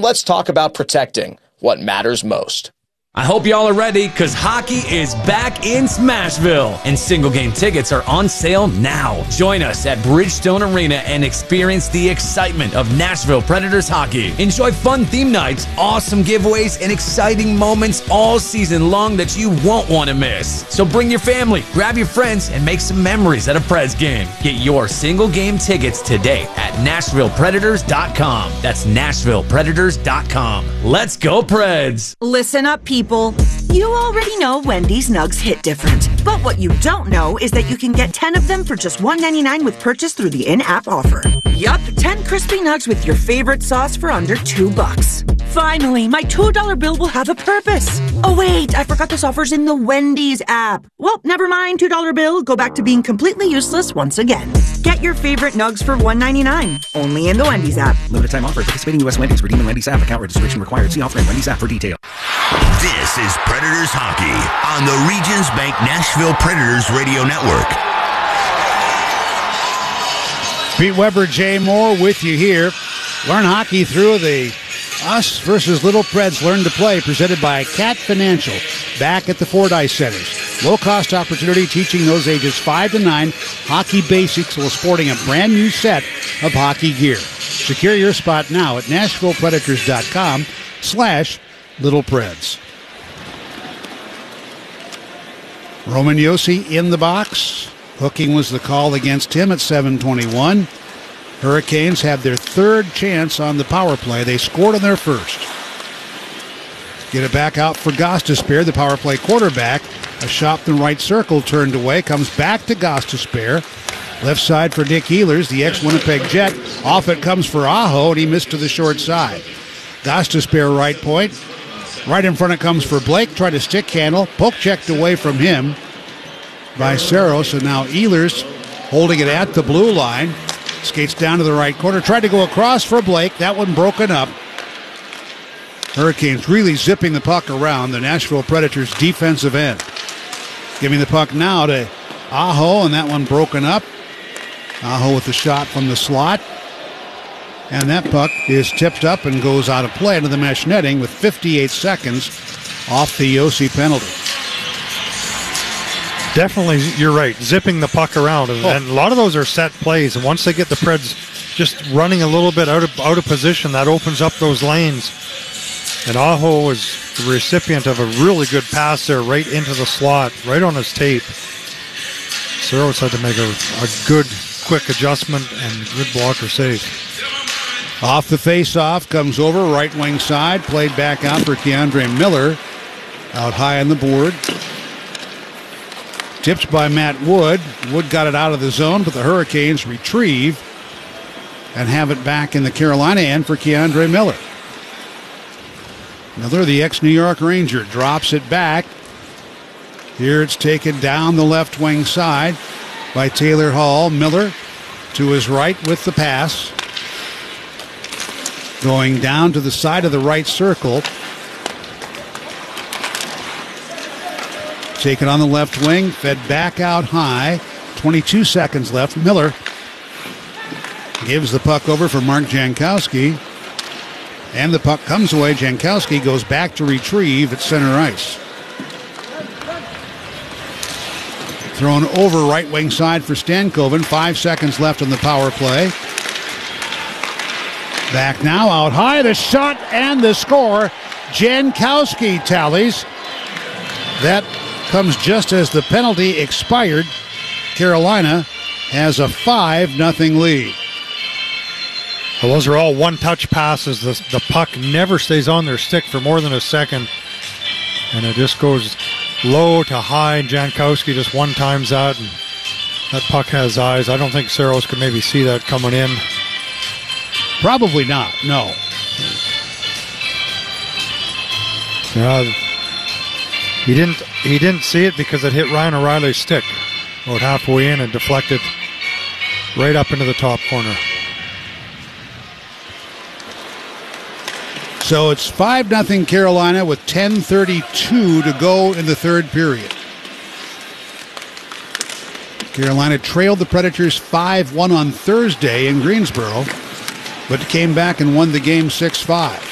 let's talk about protecting what matters most. I hope y'all are ready, because hockey is back in Smashville, and single-game tickets are on sale now. Join us at Bridgestone Arena and experience the excitement of Nashville Predators hockey. Enjoy fun theme nights, awesome giveaways, and exciting moments all season long that you won't want to miss. So bring your family, grab your friends, and make some memories at a Preds game. Get your single-game tickets today at NashvillePredators.com. That's NashvillePredators.com. Let's go, Preds! Listen up, people. You already know Wendy's Nugs hit different. But what you don't know is that you can get 10 of them for just $1.99 with purchase through the in-app offer. Yup, 10 crispy nugs with your favorite sauce for under $2. Finally, my $2 bill will have a purpose. Oh wait, I forgot this offer's in the Wendy's app. Well, never mind, $2 bill. Go back to being completely useless once again. Get your favorite nugs for $1.99. Only in the Wendy's app. Limited time offer. Participating U.S. Wendy's. Redeem in Wendy's app. Account registration required. See offer in Wendy's app for detail. This is Predators Hockey on the Regions Bank Nashville Predators Radio Network. Pete Weber, Jay Moore with you here. Learn hockey through the Us versus Little Preds Learn to Play, presented by Cat Financial, back at the Fordyce Centers. Low-cost opportunity teaching those ages 5 to 9 hockey basics while sporting a brand new set of hockey gear. Secure your spot now at NashvillePredators.com/Little Preds. Roman Josi in the box. Hooking was the call against him at 7:21. Hurricanes had their third chance on the power play. They scored on their first. Get it back out for Gostisbehere, the power play quarterback. A shot in the right circle turned away. Comes back to Gostisbehere. Left side for Nick Ehlers, the ex-Winnipeg Jet. Off it comes for Aho, and he missed to the short side. Gostisbehere right point. Right in front it comes for Blake. Tried to stick handle. Poke checked away from him by Saros. And now Ehlers holding it at the blue line. Skates down to the right corner. Tried to go across for Blake. That one broken up. Hurricanes really zipping the puck around the Nashville Predators defensive end. Giving the puck now to Aho, and that one broken up. Aho with the shot from the slot. And that puck is tipped up and goes out of play into the mesh netting with 58 seconds off the Josi penalty. Definitely, you're right, zipping the puck around. And a lot of those are set plays. And once they get the Preds just running a little bit out of position, that opens up those lanes. And Aho was the recipient of a really good pass there right into the slot, right on his tape. Saros had to make a good, quick adjustment and good blocker save. Off the face-off, comes over, right wing side, played back out for Keandre Miller. Out high on the board. Tipped by Matt Wood. Wood got it out of the zone, but the Hurricanes retrieve and have it back in the Carolina end for Keandre Miller. Miller, the ex-New York Ranger, drops it back. Here it's taken down the left wing side by Taylor Hall. Miller to his right with the pass. Going down to the side of the right circle. Taken on the left wing, fed back out high. 22 seconds left. Miller gives the puck over for Mark Jankowski. And the puck comes away. Jankowski goes back to retrieve at center ice. Thrown over right wing side for Stankoven. 5 seconds left on the power play. Back now, out high, the shot and the score. Jankowski tallies. That comes just as the penalty expired. Carolina has a 5-0 lead. Well, those are all one-touch passes. The puck never stays on their stick for more than a second. And it just goes low to high. Jankowski just one-times that. And that puck has eyes. I don't think Saros could maybe see that coming in. Probably not, no. He didn't see it because it hit Ryan O'Reilly's stick about halfway in and deflected right up into the top corner. So it's 5-0 Carolina with 10:32 to go in the third period. Carolina trailed the Predators 5-1 on Thursday in Greensboro, but came back and won the game 6-5.